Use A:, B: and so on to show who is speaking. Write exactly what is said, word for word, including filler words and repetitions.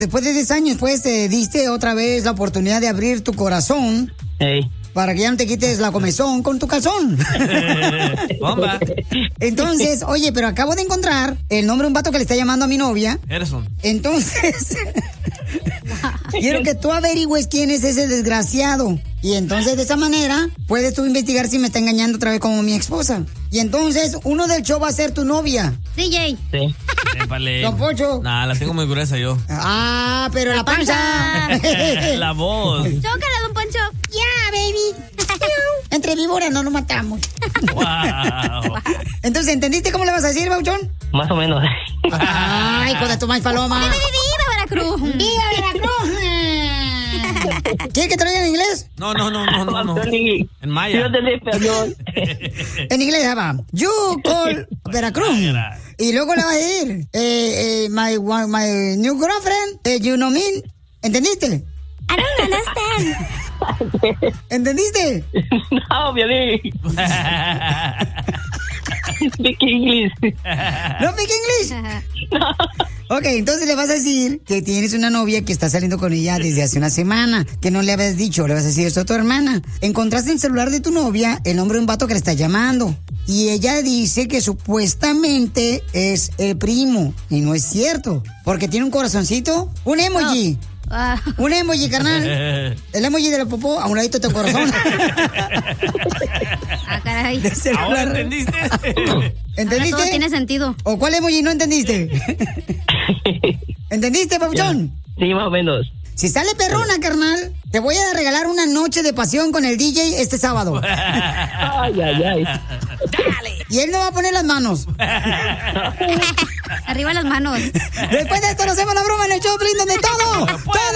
A: después de diez años, pues, te diste otra vez la oportunidad de abrir tu corazón.
B: Hey.
A: Para que ya no te quites la comezón con tu calzón.
C: Bomba.
A: Entonces, oye, pero acabo de encontrar el nombre de un vato que le está llamando a mi novia.
C: Gerson.
A: Entonces, quiero que tú averigües quién es ese desgraciado. Y entonces, de esa manera, puedes tú investigar si me está engañando otra vez como mi esposa. Y entonces, uno del show va a ser tu novia.
D: D J.
B: Sí.
C: Épale.
A: Don Pocho.
C: Nah, la tengo muy gruesa yo.
A: Ah, pero la panza.
C: La voz.
D: Chócala, don Poncho.
A: Ya, baby. Entre víboras no nos matamos.
C: Wow.
A: Entonces, ¿entendiste cómo le vas a decir, Bauchón?
B: Más o menos.
A: Ay, hijo de tu maíz paloma.
D: ¡Viva Veracruz!
A: ¡Viva Veracruz! ¿Quieres que te lo diga en inglés?
C: No, no, no, no, no, no. En maya.
B: Yo te español.
A: En inglés, ya va. You call Veracruz. Y luego le vas a decir, eh, eh, my, my new girlfriend, eh, you know me. ¿Entendiste?
D: I don't understand.
A: ¿Entendiste?
B: No, Violín. Speak English.
A: ¿No speak English?
B: No.
A: Ok, entonces le vas a decir que tienes una novia que está saliendo con ella desde hace una semana, que no le habías dicho, le vas a decir esto a tu hermana. Encontraste en el celular de tu novia el nombre de un vato que le está llamando. Y ella dice que supuestamente es el primo. Y no es cierto. Porque tiene un corazoncito, un emoji.
D: Oh. Ah.
A: Un emoji, carnal. El emoji de la popó a un ladito de tu corazón.
D: Ah, caray.
C: ¿Ahora entendiste?
A: ¿Entendiste?
D: Ahora todo tiene sentido.
A: ¿O cuál emoji no entendiste? ¿Entendiste, papuchón?
B: Sí, más o menos.
A: Si sale perrona, carnal, te voy a regalar una noche de pasión con el D J este sábado.
B: Ay, ay, ay.
D: Dale.
A: Y él no va a poner las manos.
D: Arriba las manos.
A: Después de esto nos hacemos la broma en el show, donde todo, todo